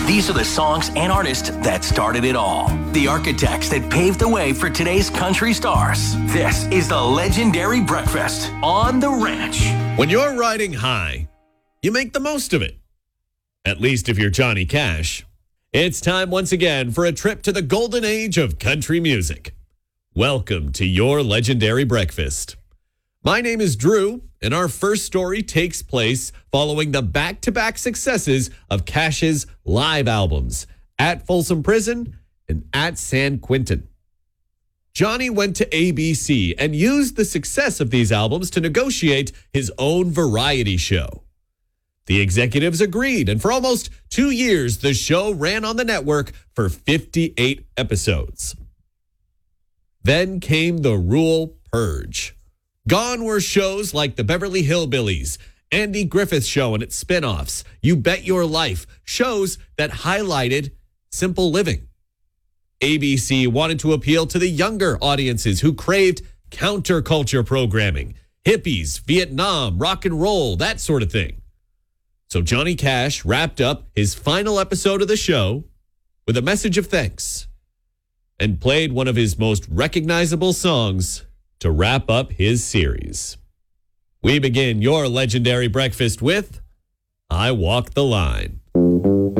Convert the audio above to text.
These are the songs and artists that started it all. The architects that paved the way for today's country stars. This is the Legendary Breakfast on the Ranch. When you're riding high, you make the most of it. At least if you're Johnny Cash. It's time once again for a trip to the golden age of country music. Welcome to your Legendary Breakfast. My name is Drew, and our first story takes place following the back-to-back successes of Cash's live albums, At Folsom Prison and At San Quentin. Johnny went to ABC and used the success of these albums to negotiate his own variety show. The executives agreed, and for almost 2 years, the show ran on the network for 58 episodes. Then came the Rural Purge. Gone were shows like the Beverly Hillbillies, Andy Griffith Show and its spin-offs, You Bet Your Life, shows that highlighted simple living. ABC wanted to appeal to the younger audiences who craved counterculture programming, hippies, Vietnam, rock and roll, that sort of thing. So Johnny Cash wrapped up his final episode of the show with a message of thanks and played one of his most recognizable songs to wrap up his series. We begin your Legendary Breakfast with I Walk the Line.